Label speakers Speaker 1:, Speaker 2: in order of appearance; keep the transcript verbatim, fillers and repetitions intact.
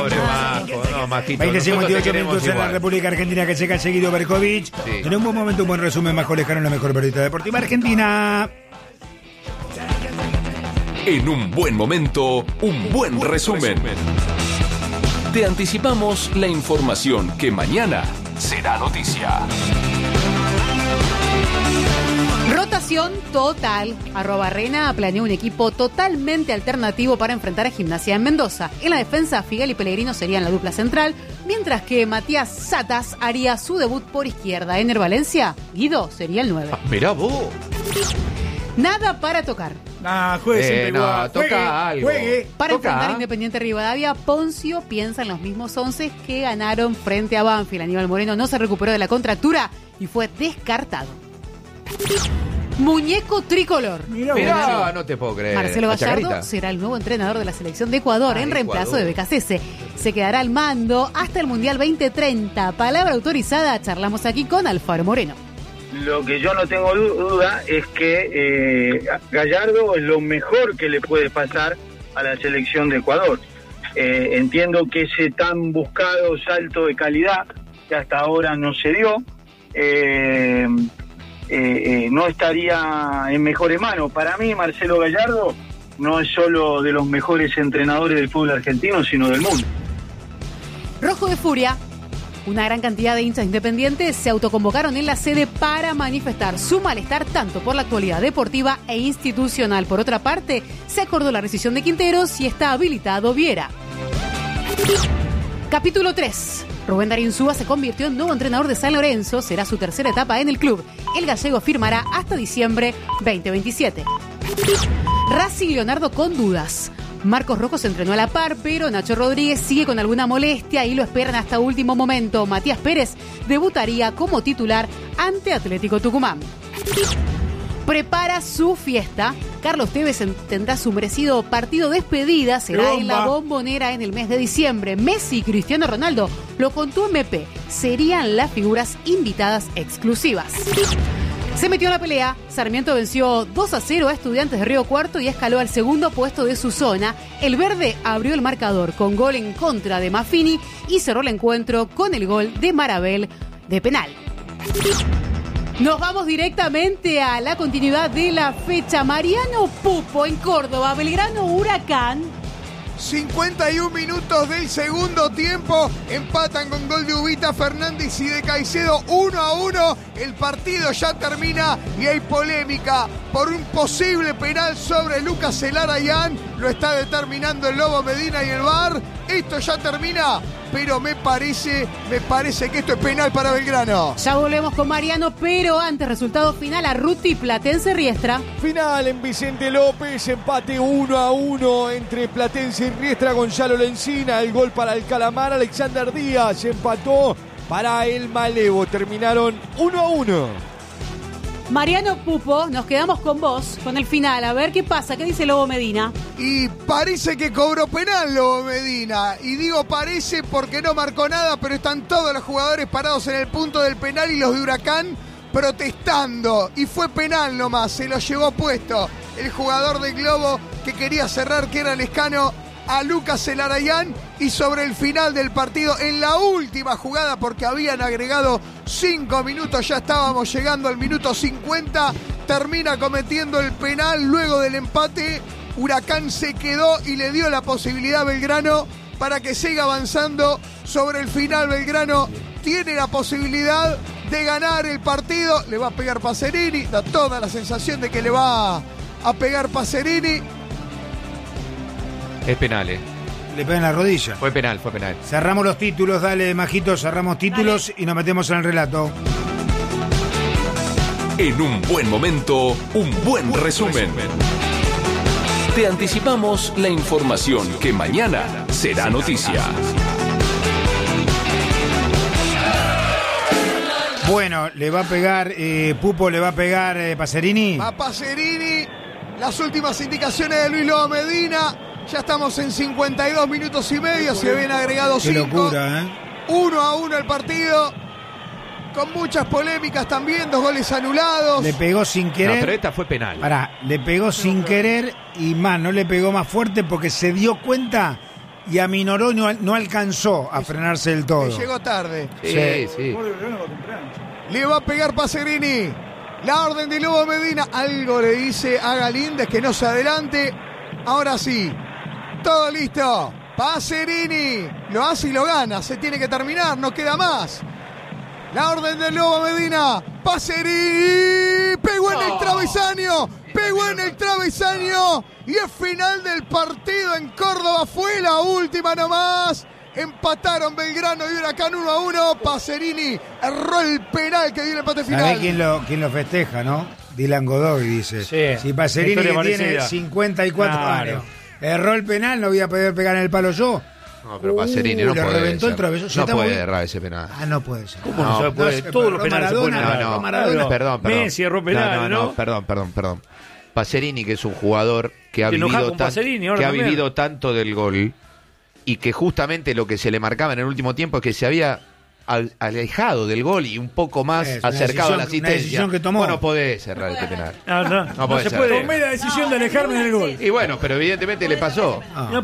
Speaker 1: Pobre Majo, no, Majito.
Speaker 2: veinte cincuenta y ocho minutos en la República Argentina que llega seguido Berkovich.
Speaker 1: Sí.
Speaker 2: En un buen momento, un buen resumen, Majo Lejano, la mejor periodista deportiva argentina.
Speaker 3: En un buen momento, un buen resumen. Te anticipamos la información que mañana será noticia.
Speaker 4: Rotación total. Arroba Rena planeó un equipo totalmente alternativo para enfrentar a Gimnasia en Mendoza. En la defensa, Figuel y Pellegrino serían la dupla central, mientras que Matías Satas haría su debut por izquierda. En el Valencia, Guido sería el nueve.
Speaker 1: Ah, mirá vos.
Speaker 4: Nada para tocar.
Speaker 2: Nah, juegue
Speaker 1: Eh,
Speaker 2: siempre
Speaker 1: no,
Speaker 2: igual.
Speaker 1: toca
Speaker 2: Juegue,
Speaker 1: algo.
Speaker 2: juegue.
Speaker 4: Para
Speaker 1: Toca.
Speaker 4: enfrentar a Independiente Rivadavia, Poncio piensa en los mismos once que ganaron frente a Banfield. Aníbal Moreno no se recuperó de la contractura y fue descartado. Muñeco tricolor.
Speaker 2: Mirá,
Speaker 1: Mirá,
Speaker 2: vos.
Speaker 1: no te puedo creer.
Speaker 4: Marcelo
Speaker 1: La
Speaker 4: Gallardo
Speaker 1: chacarita.
Speaker 4: será el nuevo entrenador de la selección de Ecuador
Speaker 1: Ah,
Speaker 4: en reemplazo
Speaker 1: Ecuador.
Speaker 4: de Becasese. Se quedará al mando hasta el Mundial veinte treinta. Palabra autorizada, charlamos aquí con Alfaro Moreno.
Speaker 5: Lo que yo no tengo du- duda es que eh, Gallardo es lo mejor que le puede pasar a la selección de Ecuador. Eh, entiendo que ese tan buscado salto de calidad que hasta ahora no se dio, eh, eh, eh, no estaría en mejores manos. Para mí, Marcelo Gallardo no es solo de los mejores entrenadores del fútbol argentino, sino del mundo.
Speaker 4: Rojo de Furia. Una gran cantidad de hinchas independientes se autoconvocaron en la sede para manifestar su malestar tanto por la actualidad deportiva e institucional. Por otra parte, se acordó la rescisión de Quinteros y está habilitado Viera. Capítulo tres. Rubén Darín Súa se convirtió en nuevo entrenador de San Lorenzo. Será su tercera etapa en el club. El gallego firmará hasta diciembre veinte veintisiete. Racing Leonardo con dudas. Marcos Rojo se entrenó a la par, pero Nacho Rodríguez sigue con alguna molestia y lo esperan hasta último momento. Matías Pérez debutaría como titular ante Atlético Tucumán. Prepara su fiesta. Carlos Tevez tendrá su merecido partido despedida. Será en la Bombonera en el mes de diciembre. Messi y Cristiano Ronaldo, lo contó M P, serían las figuras invitadas exclusivas. Se metió en la pelea. Sarmiento venció dos a cero a Estudiantes de Río Cuarto y escaló al segundo puesto de su zona. El verde abrió el marcador con gol en contra de Maffini y cerró el encuentro con el gol de Marabel de penal. Nos vamos directamente a la continuidad de la fecha. Mariano Pupo en Córdoba, Belgrano Huracán.
Speaker 6: cincuenta y un minutos del segundo tiempo, empatan con gol de Ubita Fernández y de Caicedo, uno a uno, el partido ya termina y hay polémica por un posible penal sobre Lucas Elarayán, lo está determinando el Lobo Medina y el V A R, esto ya termina, pero me parece, me parece que esto es penal para Belgrano.
Speaker 4: Ya volvemos con Mariano, pero antes resultado final a Ruti Platense Riestra.
Speaker 7: Final en Vicente López, empate uno a uno entre Platense y Riestra. Gonzalo Lencina, el gol para el Calamar. Alexander Díaz empató para el Malevo. Terminaron uno a uno.
Speaker 4: Mariano Pupo, nos quedamos con vos, con el final. A ver qué pasa, qué dice Lobo Medina.
Speaker 6: Y parece que cobró penal Lobo Medina. Y digo parece porque no marcó nada, pero están todos los jugadores parados en el punto del penal y los de Huracán protestando. Y fue penal nomás, se lo llevó puesto el jugador de Globo que quería cerrar, que era Lescano, a Lucas Elarayán. Y sobre el final del partido, en la última jugada, porque habían agregado cinco minutos, ya estábamos llegando al minuto cincuenta, termina cometiendo el penal luego del empate. Huracán se quedó y le dio la posibilidad a Belgrano para que siga avanzando. Sobre el final, Belgrano tiene la posibilidad de ganar el partido. Le va a pegar Pacerini, da toda la sensación de que le va a pegar Pacerini.
Speaker 1: Es penal, eh.
Speaker 2: Le pegan la rodilla.
Speaker 1: Fue penal, fue penal.
Speaker 2: Cerramos los títulos, dale, Majito, cerramos títulos dale. Y nos metemos en el relato.
Speaker 3: En un buen momento, un buen resumen. Te anticipamos la información que mañana será noticia.
Speaker 2: Bueno, le va a pegar, eh, Pupo le va a pegar eh, Pacerini.
Speaker 6: A Pacerini, las últimas indicaciones de Luis Lobo Medina. Ya estamos en cincuenta y dos minutos y medio, se habían agregado cinco.
Speaker 2: Qué locura, ¿eh?
Speaker 6: Uno a uno el partido, con muchas polémicas también, dos goles anulados.
Speaker 2: Le pegó sin querer.
Speaker 1: No, pero esta fue penal.
Speaker 2: Pará, le pegó sin querer y más, no le pegó más fuerte porque se dio cuenta y aminoró y no, no alcanzó a frenarse del todo.
Speaker 6: Le llegó tarde.
Speaker 1: Sí, sí.
Speaker 6: Le va a pegar Pacerini. La orden de Lobo Medina. Algo le dice a Galíndez que no se adelante. Ahora sí. Todo listo. Pacerini. Lo hace y lo gana. Se tiene que terminar. No queda más. La orden del Lobo Medina. Pacerini. Pegó en el travesaño. Pegó en el travesaño. Y es final del partido en Córdoba. Fue la última nomás. Empataron Belgrano y Huracán uno a uno. Pacerini erró el penal que dio el empate final.
Speaker 2: ¿Sabés quién lo, quién lo festeja, no? Dylan Godoy dice.
Speaker 8: Sí,
Speaker 2: si Pacerini, que tiene
Speaker 8: parecida.
Speaker 2: cincuenta y cuatro
Speaker 8: Claro.
Speaker 2: años, erró el penal, no voy a poder pegar en el palo yo.
Speaker 1: No, pero Pacerini no
Speaker 2: Uh, le
Speaker 1: puede
Speaker 2: reventó el
Speaker 1: ser.
Speaker 2: travesaño.
Speaker 1: No
Speaker 2: Está
Speaker 1: puede
Speaker 2: muy-
Speaker 1: errar ese penal.
Speaker 2: Ah, no puede ser.
Speaker 8: ¿Cómo no,
Speaker 1: No,
Speaker 8: se puede?
Speaker 2: no,
Speaker 8: Todos los
Speaker 2: erró
Speaker 8: penales se pueden
Speaker 2: Maradona,
Speaker 8: errar.
Speaker 1: No, no,
Speaker 2: Maradona.
Speaker 1: perdón, perdón.
Speaker 8: Messi erró penal,
Speaker 1: no, no,
Speaker 8: ¿no?
Speaker 1: no, perdón, perdón, perdón. Pacerini, que es un jugador que ha
Speaker 8: Te enojás
Speaker 1: vivido
Speaker 8: con
Speaker 1: tan-
Speaker 8: Pacerini ahora
Speaker 1: que ha
Speaker 8: también.
Speaker 1: vivido tanto del gol y que justamente lo que se le marcaba en el último tiempo es que se había al- alejado del gol y un poco más
Speaker 2: Es una
Speaker 1: acercado a la
Speaker 2: decisión- una
Speaker 1: asistencia.
Speaker 2: decisión que tomó.
Speaker 1: Vos no podés cerrar este penal.
Speaker 8: No, no,
Speaker 1: No
Speaker 8: no
Speaker 1: puede
Speaker 8: se
Speaker 1: ser.
Speaker 8: puede.
Speaker 1: Tomé
Speaker 8: la decisión de alejarme del gol.
Speaker 1: Y bueno, pero evidentemente le pasó.
Speaker 2: Ah.